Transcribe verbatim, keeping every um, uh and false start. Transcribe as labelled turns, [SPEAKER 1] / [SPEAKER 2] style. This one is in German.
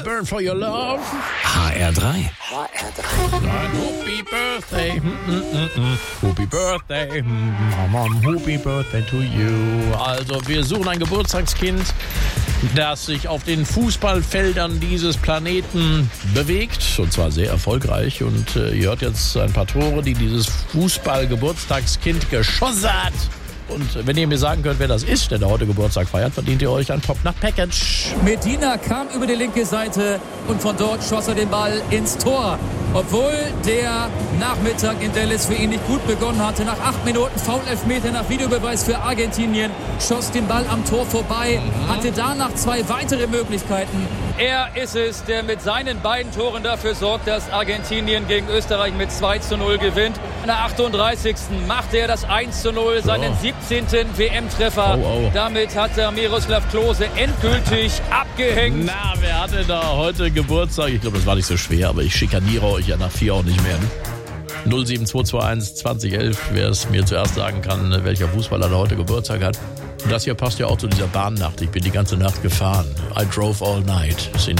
[SPEAKER 1] Burn for your love.
[SPEAKER 2] H R drei.
[SPEAKER 3] H R drei.
[SPEAKER 1] Happy Birthday. Mm, mm, mm. Happy Birthday. Mm, happy Birthday to you. Also, wir suchen ein Geburtstagskind, das sich auf den Fußballfeldern dieses Planeten bewegt. Und zwar sehr erfolgreich. Und äh, ihr hört jetzt ein paar Tore, die dieses Fußball-Geburtstagskind geschossen hat. Und wenn ihr mir sagen könnt, wer das ist, der da heute Geburtstag feiert, verdient ihr euch ein Top-Nach-Package.
[SPEAKER 4] Medina kam über die linke Seite und von dort schoss er den Ball ins Tor. Obwohl der Nachmittag in Dallas für ihn nicht gut begonnen hatte. Nach acht Minuten Foul-Elfmeter nach Videobeweis für Argentinien. Schoss den Ball am Tor vorbei. Mhm. Hatte danach zwei weitere Möglichkeiten.
[SPEAKER 5] Er ist es, der mit seinen beiden Toren dafür sorgt, dass Argentinien gegen Österreich mit zwei zu null gewinnt. In der achtunddreißigsten machte er das eins zu null, seinen
[SPEAKER 1] oh.
[SPEAKER 5] siebzehnten W M-Treffer. Oh, oh. Damit hat er Miroslav Klose endgültig abgehängt.
[SPEAKER 1] Na, wer hatte da heute Geburtstag? Ich glaube, das war nicht so schwer, aber ich schikaniere euch ja nach vier auch nicht mehr. Ne? null sieben zwei zwei eins zwanzig elf, wer es mir zuerst sagen kann, welcher Fußballer da heute Geburtstag hat. Und das hier passt ja auch zu dieser Bahnnacht. Ich bin die ganze Nacht gefahren. I drove all night. Sind